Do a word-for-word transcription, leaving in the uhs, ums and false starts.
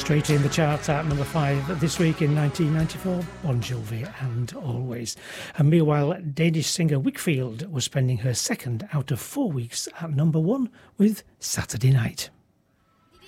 Straight in the charts at number five this week in nineteen ninety-four, Bon Jovi and Always. And meanwhile, Danish singer Whigfield was spending her second out of four weeks at number one with Saturday Night.